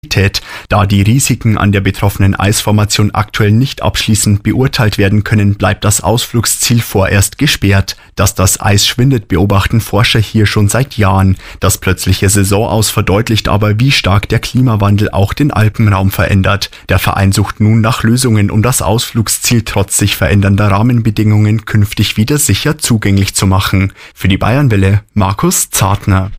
Da die Risiken an der betroffenen Eisformation aktuell nicht abschließend beurteilt werden können, bleibt das Ausflugsziel vorerst gesperrt. Dass das Eis schwindet, beobachten Forscher hier schon seit Jahren. Das plötzliche Saisonaus verdeutlicht aber, wie stark der Klimawandel auch den Alpenraum verändert. Der Verein sucht nun nach Lösungen, um das Ausflugsziel trotz sich verändernder Rahmenbedingungen künftig wieder sicher zugänglich zu machen. Für die Bayernwelle, Markus Zartner.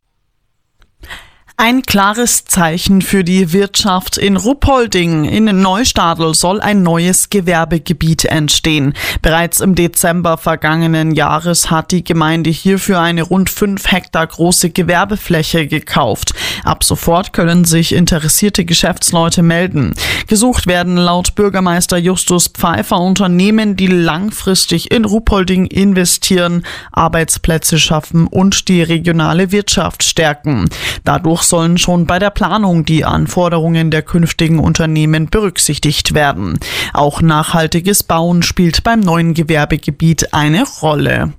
Ein klares Zeichen für die Wirtschaft in Ruppolding. In Neustadl soll ein neues Gewerbegebiet entstehen. Bereits im Dezember vergangenen Jahres hat die Gemeinde hierfür eine rund 5 Hektar große Gewerbefläche gekauft. Ab sofort können sich interessierte Geschäftsleute melden. Gesucht werden laut Bürgermeister Justus Pfeiffer Unternehmen, die langfristig in Ruppolding investieren, Arbeitsplätze schaffen und die regionale Wirtschaft stärken. Dadurch sollen schon bei der Planung die Anforderungen der künftigen Unternehmen berücksichtigt werden. Auch nachhaltiges Bauen spielt beim neuen Gewerbegebiet eine Rolle.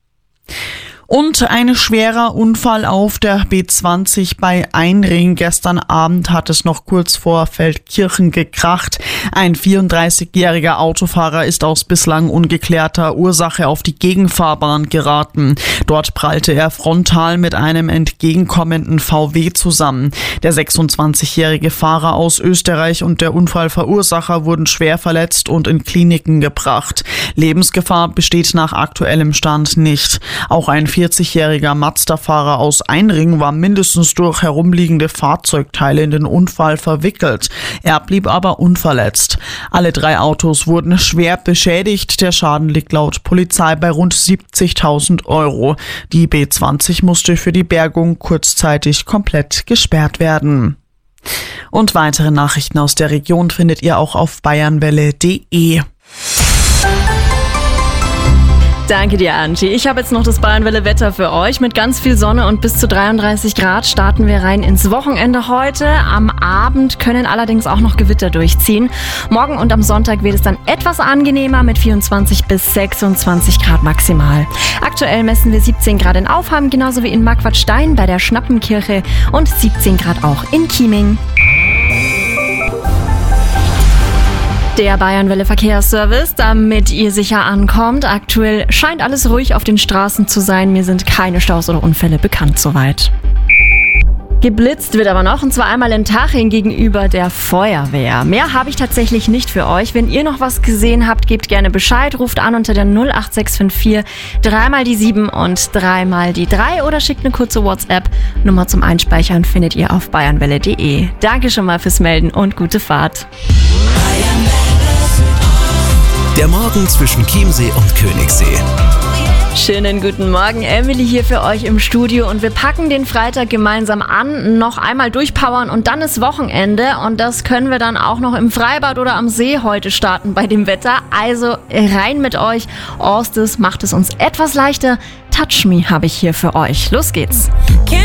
Und ein schwerer Unfall auf der B20 bei Einring. Gestern Abend hat es noch kurz vor Feldkirchen gekracht. Ein 34-jähriger Autofahrer ist aus bislang ungeklärter Ursache auf die Gegenfahrbahn geraten. Dort prallte er frontal mit einem entgegenkommenden VW zusammen. Der 26-jährige Fahrer aus Österreich und der Unfallverursacher wurden schwer verletzt und in Kliniken gebracht. Lebensgefahr besteht nach aktuellem Stand nicht. Auch ein 40-jähriger Mazda-Fahrer aus Einring war mindestens durch herumliegende Fahrzeugteile in den Unfall verwickelt. Er blieb aber unverletzt. Alle 3 Autos wurden schwer beschädigt. Der Schaden liegt laut Polizei bei rund 70.000 €. Die B20 musste für die Bergung kurzzeitig komplett gesperrt werden. Und weitere Nachrichten aus der Region findet ihr auch auf bayernwelle.de. Danke dir, Angie. Ich habe jetzt noch das Bayernwelle-Wetter für euch. Mit ganz viel Sonne und bis zu 33 Grad starten wir rein ins Wochenende heute. Am Abend können allerdings auch noch Gewitter durchziehen. Morgen und am Sonntag wird es dann etwas angenehmer mit 24 bis 26 Grad maximal. Aktuell messen wir 17 Grad in Aufheim, genauso wie in Marquardstein bei der Schnappenkirche und 17 Grad auch in Chieming. Der Bayernwelle Verkehrsservice, damit ihr sicher ankommt. Aktuell scheint alles ruhig auf den Straßen zu sein. Mir sind keine Staus oder Unfälle bekannt soweit. Geblitzt wird aber noch, und zwar einmal in Taching gegenüber der Feuerwehr. Mehr habe ich tatsächlich nicht für euch. Wenn ihr noch was gesehen habt, gebt gerne Bescheid. Ruft an unter der 08654 3 die 7 und 3 die 3 oder schickt eine kurze WhatsApp. Nummer zum Einspeichern findet ihr auf bayernwelle.de. Danke schon mal fürs Melden und gute Fahrt. Der Morgen zwischen Chiemsee und Königssee. Schönen guten Morgen, Emily hier für euch im Studio und wir packen den Freitag gemeinsam an, noch einmal durchpowern und dann ist Wochenende und das können wir dann auch noch im Freibad oder am See heute starten bei dem Wetter. Also rein mit euch, Orstes macht es uns etwas leichter. Touch Me habe ich hier für euch. Los geht's.